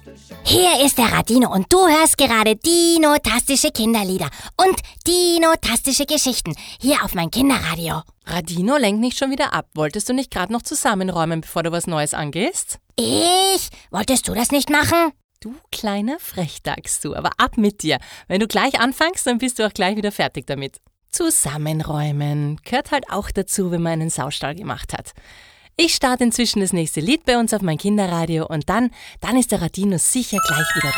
Hier ist der Radino und du hörst gerade Dino-tastische Kinderlieder und Dino-tastische Geschichten hier auf mein Kinderradio. Radino, lenk nicht schon wieder ab. Wolltest du nicht gerade noch zusammenräumen, bevor du was Neues angehst? Ich? Wolltest du das nicht machen? Du kleiner Frechdachs, du, aber ab mit dir. Wenn du gleich anfängst, dann bist du auch gleich wieder fertig damit. Zusammenräumen gehört halt auch dazu, wenn man einen Saustall gemacht hat. Ich starte inzwischen das nächste Lied bei uns auf mein Kinderradio und dann ist der Radino sicher gleich wieder da.